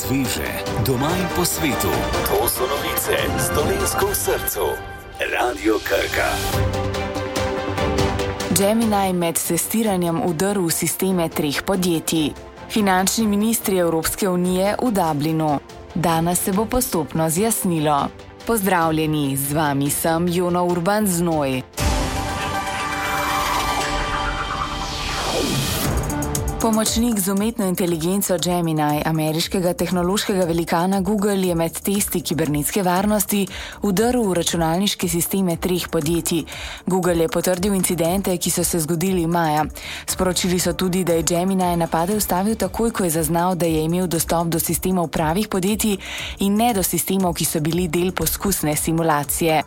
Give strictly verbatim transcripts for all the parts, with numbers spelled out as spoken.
sveže, doma in po svetu. To so novice s Dolenjsko v srcu. Radio Krka. Gemini med testiranjem vdrl v sisteme treh podjetij. Finančni ministri Evropske unije v Dublinu. Danes se bo postopno zjasnilo. Pozdravljeni, z vami sem Jona Urban Znoj. Pomočnik z umetno inteligenco Gemini ameriškega tehnološkega velikana Google je med testi kibernetske varnosti vdrl v računalniške sisteme treh podjetij. Google je potrdil incidente, ki so se zgodili maja. Sporočili so tudi, da je Gemini napade ustavil takoj, ko je zaznal, da je imel dostop do sistemov pravih podjetij in ne do sistemov, ki so bili del poskusne simulacije.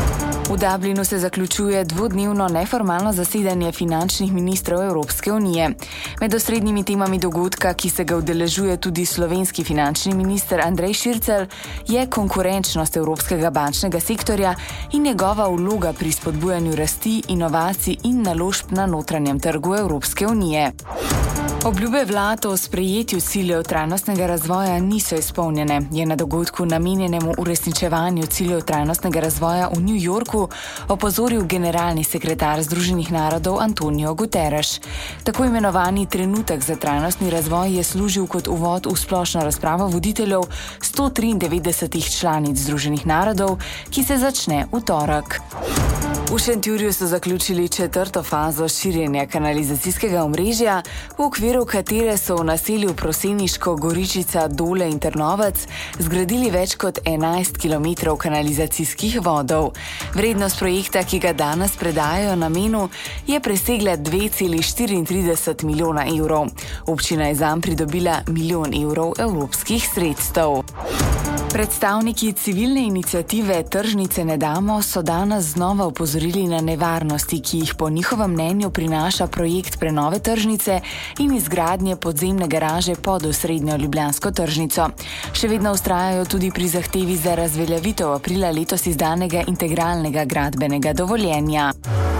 V Dublinu se zaključuje dvodnevno neformalno zasedanje finančnih ministrov Evropske unije. Med osrednjimi temami dogodka, ki se ga udeležuje tudi slovenski finančni minister Andrej Šircelj, je konkurenčnost evropskega bančnega sektorja in njegova vloga pri spodbujanju rasti, inovacij in naložb na notranjem trgu Evropske unije. Obljube vlad o sprejetju ciljev trajnostnega razvoja niso izpolnjene, je na dogodku namenjenemu uresničevanju ciljev trajnostnega razvoja v New Yorku opozoril generalni sekretar Združenih narodov Antonio Guterres. Tako imenovani trenutek za trajnostni razvoj je služil kot uvod v splošno razpravo voditeljev sto triindevetdesetih članic Združenih narodov, ki se začne v torek. V Šentjurju so zaključili četrto fazo širjenja kanalizacijskega omrežja, v okviru katere so v naselju Proseniško, Goričica, Dole in Trnovec zgradili več kot enajst kilometrov kanalizacijskih vodov. Vrednost projekta, ki ga danes predajajo namenu, je presegla dve celi štiriintrideset milijona evrov. Občina je zanj pridobila milijon evrov evropskih sredstev. Predstavniki civilne iniciative Tržnice ne damo so danes znova opozorili na nevarnosti, ki jih po njihovem mnenju prinaša projekt prenove tržnice in izgradnje podzemne garaže pod osrednjo ljubljansko tržnico. Še vedno vztrajajo tudi pri zahtevi za razveljavitev aprila letos izdanega integralnega gradbenega dovoljenja.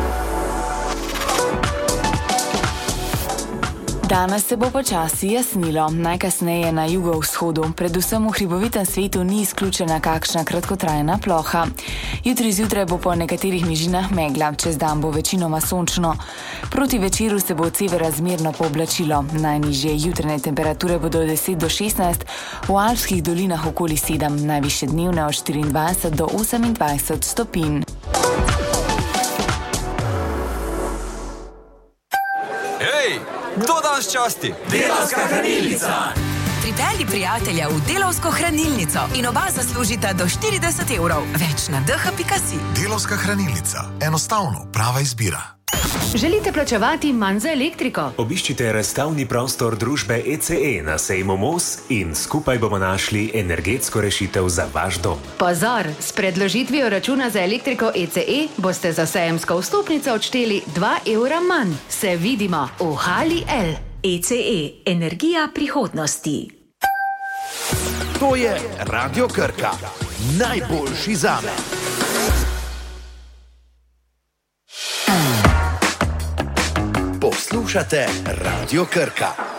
Danes se bo počasi jasnilo, najkasneje na jugovzhodu, predvsem v hribovitem svetu ni izključena kakšna kratkotrajna ploha. Jutri zjutraj bo po nekaterih nižinah megla, čez dan bo večinoma sončno. Proti večeru se bo od severa zmerno pooblačilo. Najnižje jutranje temperature bodo od deset do šestnajst, v alpskih dolinah okoli sedem, najvišje dnevne od štiriindvajset do osemindvajset stopinj. Kdo danes časti? Delavska hranilnica! Pripelji prijatelja v Delavsko hranilnico in oba zaslužita do štirideset evrov. Več na d h pika si. Delavska hranilnica. Enostavno, prava izbira. Želite plačevati manj za elektriko? Obiščite razstavni prostor družbe E C E na sejmu Mos in skupaj bomo našli energetsko rešitev za vaš dom. Pozor, s predložitvijo računa za elektriko E C E boste za sejemsko vstopnico odšteli dva evra manj. Se vidimo v Hali L. E C E, energija prihodnosti. To je Radio Krka. Najboljši zame. Poslušate Radio Krka.